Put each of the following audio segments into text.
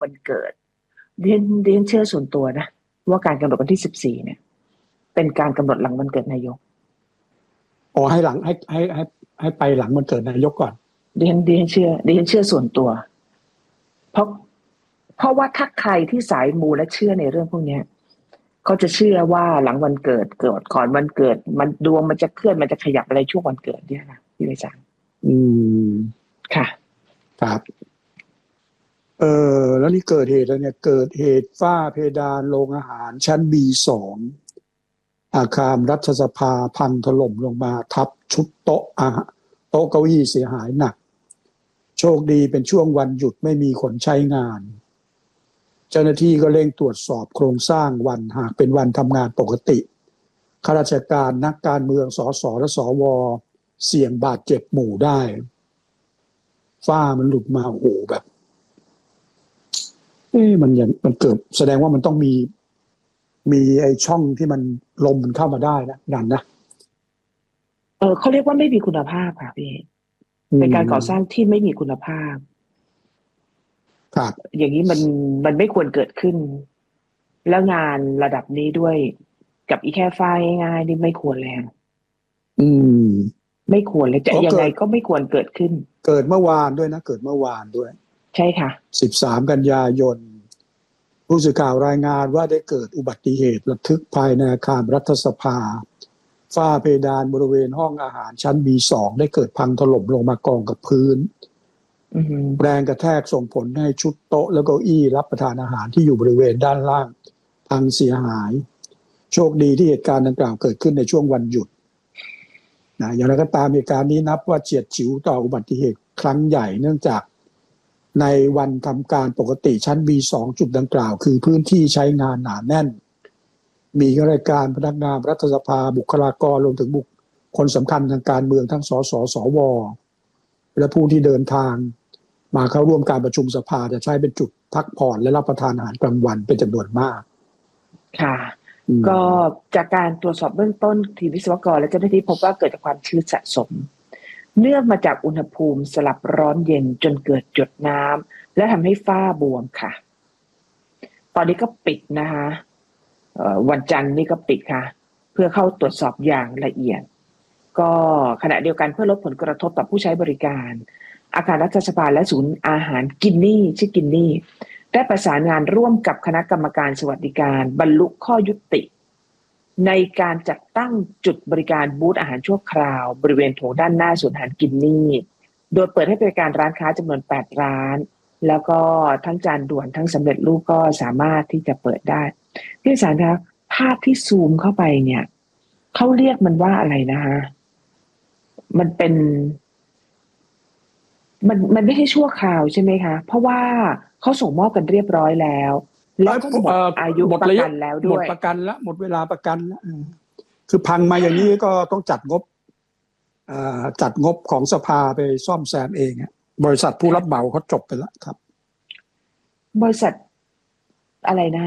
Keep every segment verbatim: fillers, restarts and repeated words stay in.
วันเกิดเรียนเรียนเชื่อส่วนตัวนะว่าการกำหนดวันที่สิบสี่เนี่ยเป็นการกำหนดหลังวันเกิดนายกอ๋อให้หลังให้ให้ให้ให้ไปหลังวันเกิดนายกก่อนเรียนเรียนเชื่อเรียนเชื่อส่วนตัวเพราะเพราะว่าถ้าใครที่สายมูและเชื่อในเรื่องพวกนี้เขาจะเชื่อว่าหลังวันเกิดเกิดก่อนวันเกิดมันดวงมันจะเคลื่อนมันจะขยับอะไรช่วงวันเกิดเนี่ยค่ะพี่วิจารณ์อืมค่ะครับเออแล้วนี่เกิดเหตุแล้วเนี่ยเกิดเหตุฝ้าเพดานโรงอาหารชั้น บี สอง อาคารรัฐสภาพังถล่มลงมาทับชุดโต๊ะอาโต๊ะเก้าอี้เสียหายหนักโชคดีเป็นช่วงวันหยุดไม่มีคนใช้งานเจ้าหน้าที่ก็เร่งตรวจสอบโครงสร้างวันหากเป็นวันทำงานปกติข้าราชการนักการเมืองสสและสวเสี่ยงบาดเจ็บหมู่ได้ฝ้ามันหลุดมาโอ้โหแบบเอ๊ะมันอย่างมันเกิดแสดงว่ามันต้องมีมีไอ้ช่องที่มันลมมันเข้ามาได้นะนั่นนะเออเขาเรียกว่าไม่มีคุณภาพค่ะพี่เป็นการก่อสร้างที่ไม่มีคุณภาพครับอย่างนี้มันมันไม่ควรเกิดขึ้นแล้วงานระดับนี้ด้วยกับอีแค่ฝ้าง่ายๆนี่ไม่ควรเลยอืมไม่ควรเลยจะยังไงก็ไม่ควรเกิดขึ้นเกิดเมื่อวานด้วยนะเกิดเมื่อวานด้วยใช่ค่ะสิบสามกันยายนผู้สื่อข่าวรายงานว่าได้เกิดอุบัติเหตุระทึกภายในอาคารรัฐสภาฝ้าเพดานบริเวณห้องอาหารชั้น บี สอง ได้เกิดพังถล่มลงมากองกับพื้นแรงกระแทกส่งผลให้ชุดโต๊ะและเก้าอี้รับประทานอาหารที่อยู่บริเวณด้านล่างพังเสียหายโชคดีที่เหตุการณ์ดังกล่าวเกิดขึ้นในช่วงวันหยุดนะอย่างไรก็ตามเหตุการณ์นี้นับว่าเฉียดฉิวต่ออุบัติเหตุครั้งใหญ่เนื่องจากในวันทำการปกติชั้น บี สอง จุดดังกล่าวคือพื้นที่ใช้งานหนาแน่นมีข้าราชการพนักงานรัฐสภาบุคลากรรวมถึงบุคคลสำคัญทางการเมืองทั้งสสสวและผู้ที่เดินทางมาเข้าร่วมการประชุมสภาจะใช้เป็นจุดพักผ่อนและรับประทานอาหารกลางวันเป็นจำนวนมากค่ะก็จากการตรวจสอบเบื้องต้นทีมวิศวกรและเจ้าหน้าที่พบว่าเกิดจากความชื้นสะสมเนื่องมาจากอุณหภูมิสลับร้อนเย็นจนเกิดหยดน้ำและทำให้ฝ้าบวมค่ะตอนนี้ก็ปิดนะคะวันจันทร์นี่ก็ปิดค่ะเพื่อเข้าตรวจสอบอย่างละเอียดก็ขณะเดียวกันเพื่อลดผลกระทบต่อผู้ใช้บริการอาคารรัฐสภาและศูนย์อาหารกินนี่ชื่อกินนี่ได้ประสานงานร่วมกับคณะกรรมการสวัสดิการบรรลุข้อยุติในการจัดตั้งจุดบริการบูธอาหารชั่วคราวบริเวณโถงด้านหน้าศูนย์อาหารกินนี่โดยเปิดให้บริการร้านค้าจำนวนแปดร้านแล้วก็ทั้งจานด่วนทั้งสำเร็จรูปก็สามารถที่จะเปิดได้พี่สารคะภาพที่ซูมเข้าไปเนี่ยเขาเรียกมันว่าอะไรนะคะมันเป็นมันมันไม่ใช่ชั่วคราวใช่ไหมคะเพราะว่าเขาส่งมอบกันเรียบร้อยแล้วแล้วก็หมดอายุประกันแล้วด้วยหมดประกันแล้วหมดเวลาประกันแล้วคือพังมาอย่างนี้ก็ต้องจัดงบจัดงบของสภาไปซ่อมแซมเองบริษัทผู้รับเหมาเขาจบไปแล้วครับบริษัทอะไรนะ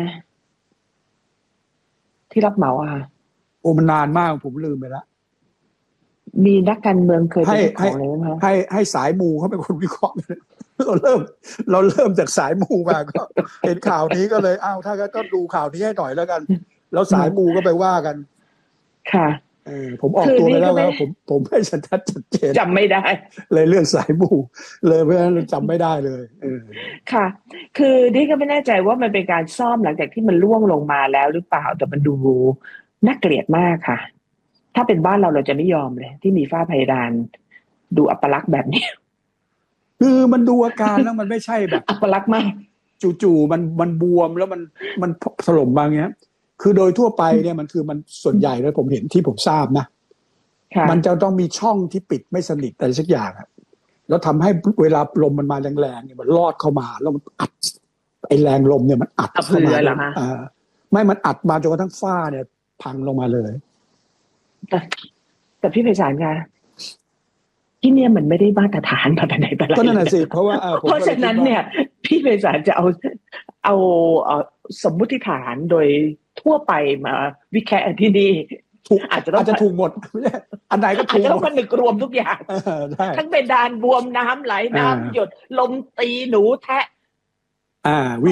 ที่รับเหมาอ่ะโอ้มันนานมากผมลืมไปแล้วมีนักการเมืองเคยเป็นของอะไรไหมให้ให้สายมูเขาเป็นคนวิเคราะห์เราเริ่มเราเริ่มจากสายมูมาก็เห็นข่าวนี้ก็เลยอ้าวถ้าก็ดูข่าวนี้ให้หน่อยแล้วกันแล้วสายมูก็ไปว่ากันค่ะเออผมออกตัวไปแล้วครับผมผมไม่ชัดชัดเจนจำไม่ได้เลยเรื่องสายมูเลยเพราะฉะนั้นจำไม่ได้เลยเออค่ะคือนี่ก็ไม่แน่ใจว่ามันเป็นการซ่อมหลังจากที่มันล่วงลงมาแล้วหรือเปล่าแต่มันดูน่าเกลียดมากค่ะถ้าเป็นบ้านเราเราจะไม่ยอมเลยที่มีฝ้าเพดานดูอัปลักษณ์แบบนี้คือมันดูอาการแล้วมันไม่ใช่แบบอัปลักษณ์มากจู่ๆมันมันบวมแล้วมันมันถล่มบางอย่างคือโดยทั่วไปเนี่ยมันคือมันส่วนใหญ่แล้วผมเห็นที่ผมทราบนะมันจะต้องมีช่องที่ปิดไม่สนิทอะไรสักอย่างแล้วทำให้เวลาลมมันมาแรงๆเนี่ยมันลอดเข้ามาแล้วมันอัดไอแรงลมเนี่ยมันอัดเข้ามาอ่าไม่มันอัดมาจนกระทั่งฝ้าเนี่ยพังลงมาเลยแต่แต่พี่ไพศาลคะที่เนี่ยมันไม่ได้มาตรฐานมาแต่ไหนแต่ไรก็นั่นแหละสิเพราะว่าเพราะฉะนั้นเนี่ยพี่ไพศาลจะเอาเอาสมมุติฐานโดยทั่วไปมาวิเคราะห์ที่นี่อาจจะอาจจะถูกหมดอันไหนก็ถูกหมดแล้วมันนึกรวมทุกอย่างทั้งเป็นดานบวมน้ำไหลน้ำหยดลมตีหนูแทะอ่า